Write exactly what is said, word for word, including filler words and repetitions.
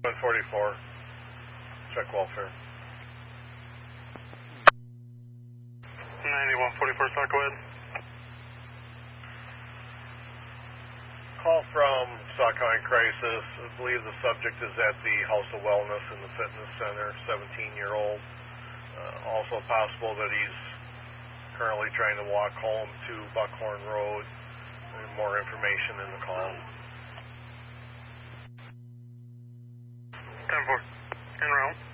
one forty-four. Check welfare. ninety-one forty-four, Stock, go ahead. Call from Sauk County Crisis. I believe the subject is at the House of Wellness in the Fitness Center, seventeen-year-old. Uh, also possible that he's currently trying to walk home to Buckhorn Road. And more information in the call. ten four. En route.